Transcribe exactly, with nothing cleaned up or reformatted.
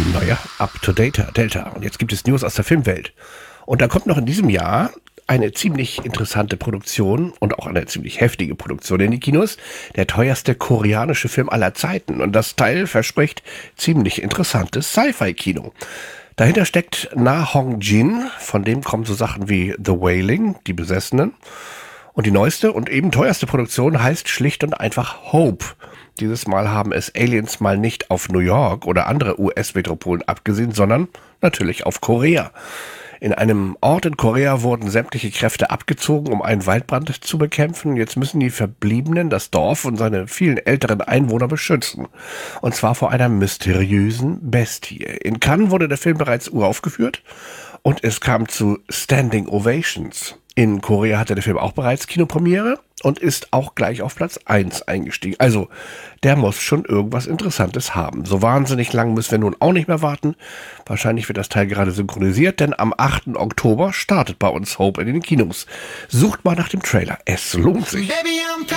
Naja, up-to-date, Delta. Und jetzt gibt es News aus der Filmwelt. Und da kommt noch in diesem Jahr eine ziemlich interessante Produktion und auch eine ziemlich heftige Produktion in die Kinos. Der teuerste koreanische Film aller Zeiten. Und das Teil verspricht ziemlich interessantes Sci-Fi-Kino. Dahinter steckt Na Hong-jin, von dem kommen so Sachen wie The Wailing, Die Besessenen. Und die neueste und eben teuerste Produktion heißt schlicht und einfach Hope. Dieses Mal haben es Aliens mal nicht auf New York oder andere U S-Metropolen abgesehen, sondern natürlich auf Korea. In einem Ort in Korea wurden sämtliche Kräfte abgezogen, um einen Waldbrand zu bekämpfen. Jetzt müssen die Verbliebenen das Dorf und seine vielen älteren Einwohner beschützen. Und zwar vor einer mysteriösen Bestie. In Cannes wurde der Film bereits uraufgeführt und es kam zu Standing Ovations. In Korea hatte der Film auch bereits Kinopremiere und ist auch gleich auf Platz eins eingestiegen. Also, der muss schon irgendwas Interessantes haben. So wahnsinnig lang müssen wir nun auch nicht mehr warten. Wahrscheinlich wird das Teil gerade synchronisiert, denn am achten Oktober startet bei uns Hope in den Kinos. Sucht mal nach dem Trailer. Es lohnt sich. Baby,